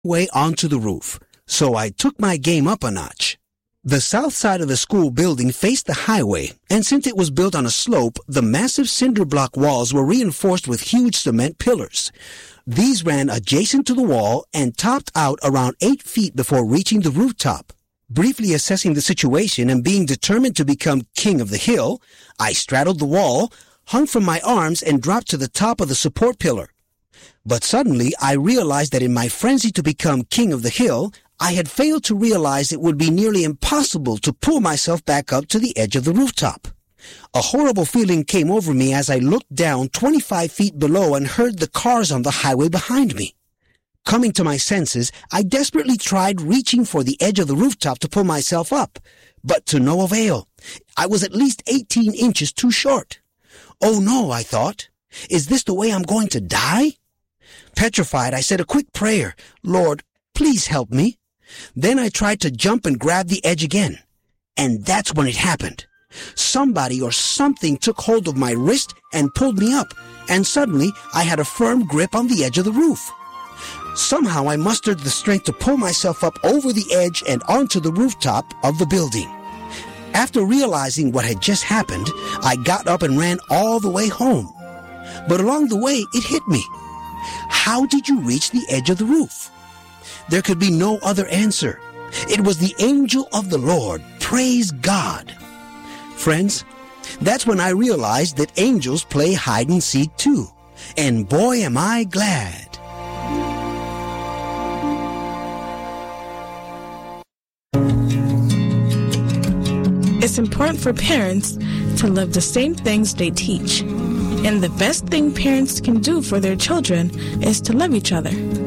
way onto the roof, so I took my game up a notch. The south side of the school building faced the highway, and since it was built on a slope, the massive cinder block walls were reinforced with huge cement pillars. These ran adjacent to the wall and topped out around 8 feet before reaching the rooftop. Briefly assessing the situation and being determined to become king of the hill, I straddled the wall, hung from my arms, and dropped to the top of the support pillar. But suddenly I realized that in my frenzy to become king of the hill, I had failed to realize it would be nearly impossible to pull myself back up to the edge of the rooftop. A horrible feeling came over me as I looked down 25 feet below and heard the cars on the highway behind me. Coming to my senses, I desperately tried reaching for the edge of the rooftop to pull myself up, but to no avail. I was at least 18 inches too short. Oh no, I thought. Is this the way I'm going to die? Petrified, I said a quick prayer. Lord, please help me. Then I tried to jump and grab the edge again. And that's when it happened. Somebody or something took hold of my wrist and pulled me up, and suddenly I had a firm grip on the edge of the roof. Somehow I mustered the strength to pull myself up over the edge and onto the rooftop of the building. After realizing what had just happened, I got up and ran all the way home. But along the way, it hit me. How did you reach the edge of the roof? There could be no other answer. It was the angel of the Lord. Praise God. Friends, that's when I realized that angels play hide and seek too. And boy, am I glad. It's important for parents to love the same things they teach. And the best thing parents can do for their children is to love each other.